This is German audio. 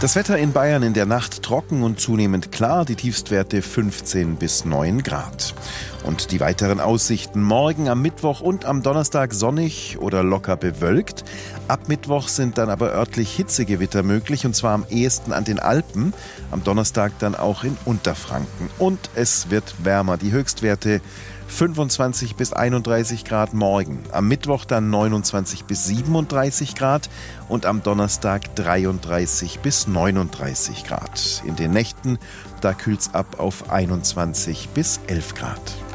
Das Wetter in Bayern in der Nacht trocken und zunehmend klar, die Tiefstwerte 15 bis 9 Grad. Und die weiteren Aussichten: morgen am Mittwoch und am Donnerstag sonnig oder locker bewölkt. Ab Mittwoch sind dann aber örtlich Hitzegewitter möglich, und zwar am ehesten an den Alpen, am Donnerstag dann auch in Unterfranken. Und es wird wärmer, die Höchstwerte 25 bis 31 Grad morgen, am Mittwoch dann 29 bis 37 Grad und am Donnerstag 33 bis 39 Grad. In den Nächten, da kühlt's ab auf 21 bis 11 Grad.